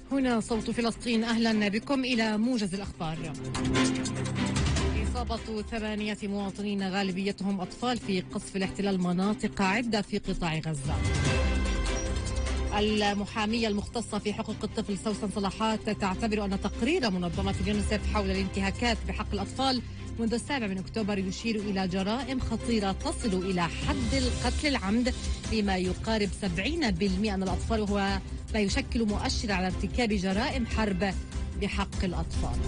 هنا صوت فلسطين، أهلا بكم إلى موجز الأخبار. إصابة 8 مواطنين غالبيتهم أطفال في قصف الاحتلال مناطق عدة في قطاع غزة. المحامية المختصة في حقوق الطفل سوسن صلاحات تعتبر أن تقرير منظمة اليونيسف حول الانتهاكات بحق الأطفال منذ 7 أكتوبر يشير إلى جرائم خطيرة تصل إلى حد القتل العمد، بما يقارب 70% من الأطفال، وهو ما يشكل مؤشر على ارتكاب جرائم حرب بحق الأطفال.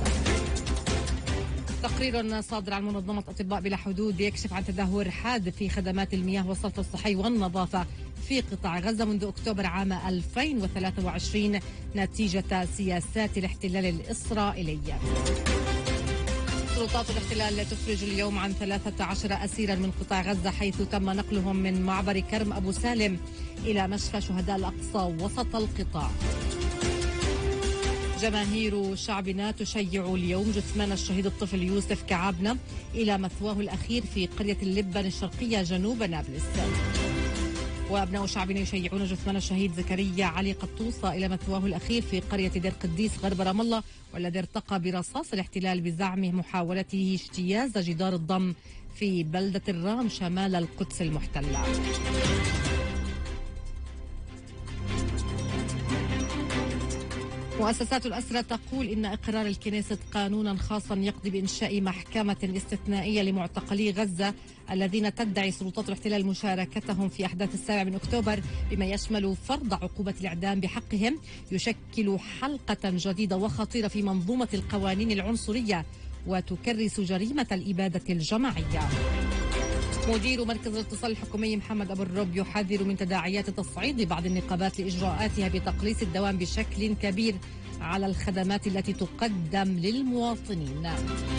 تقرير صادر عن منظمة أطباء بلا حدود يكشف عن تدهور حاد في خدمات المياه والصرف الصحي والنظافة في قطاع غزة منذ أكتوبر عام 2023 نتيجة سياسات الاحتلال الإسرائيلي. سلطات الاحتلال تفرج اليوم عن 13 أسيرا من قطاع غزة، حيث تم نقلهم من معبر كرم أبو سالم إلى مشفى شهداء الأقصى وسط القطاع. جماهير شعبنا تشيع اليوم جثمان الشهيد الطفل يوسف كعابنة إلى مثواه الأخير في قرية اللبن الشرقية جنوب نابلس. وأبناء شعبنا يشيعون جثمان الشهيد زكريا علي قطوصة إلى مثواه الأخير في قرية دير قديس غرب رام الله، والذي ارتقى برصاص الاحتلال بزعمه محاولته اجتياز جدار الضم في بلدة الرام شمال القدس المحتلة. مؤسسات الأسرة تقول إن إقرار الكنيست قانونا خاصا يقضي بإنشاء محكمة استثنائية لمعتقلي غزة الذين تدعي سلطات الاحتلال مشاركتهم في أحداث 7 أكتوبر، بما يشمل فرض عقوبة الإعدام بحقهم، يشكل حلقة جديدة وخطيرة في منظومة القوانين العنصرية وتكرس جريمة الإبادة الجماعية. مدير مركز الاتصال الحكومي محمد أبو الرب يحذر من تداعيات تصعيد بعض النقابات لإجراءاتها بتقليص الدوام بشكل كبير على الخدمات التي تقدم للمواطنين.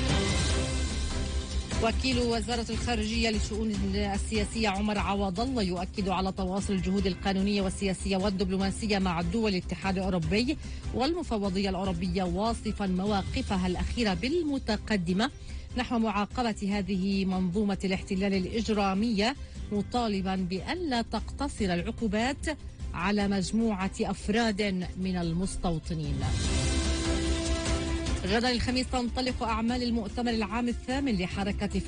وكيل وزارة الخارجية للشؤون السياسية عمر عوض الله يؤكد على تواصل الجهود القانونية والسياسية والدبلوماسية مع دول الاتحاد الأوروبي والمفوضية الأوروبية، واصفا مواقفها الأخيرة بالمتقدمة نحو معاقبة هذه منظومة الاحتلال الإجرامية، مطالبا بألا تقتصر العقوبات على مجموعة أفراد من المستوطنين. غدا الخميس تنطلق أعمال المؤتمر العام الثامن لحركة